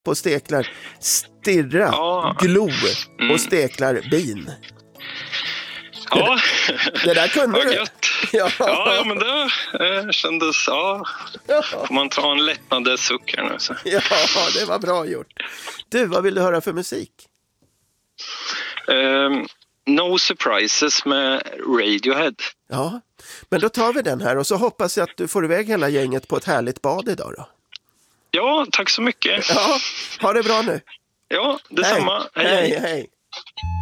och steklar stirra, glo och steklar bin. Ja, det där kunde du. Ja, men det kändes, får man ta en lättnadens suck här nu så. Ja, det var bra gjort. Du, vad vill du höra för musik? No Surprises med Radiohead. Ja, men då tar vi den här och så hoppas jag att du får iväg hela gänget på ett härligt bad idag då. Ja, tack så mycket. Ja, ha det bra nu. Ja, detsamma. Hej.